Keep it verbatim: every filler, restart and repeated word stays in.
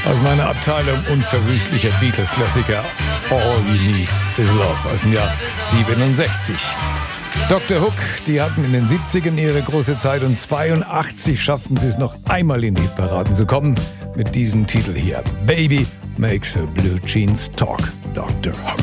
Aus meiner Abteilung unverwüstlicher Beatles-Klassiker All You Need Is Love aus dem Jahr siebenundsechzig. Doktor Hook, die hatten in den siebzigern ihre große Zeit und zweiundachtzig schafften sie es noch einmal in die Hitparaden zu kommen mit diesem Titel hier. Baby makes her blue jeans talk, Doktor Hook.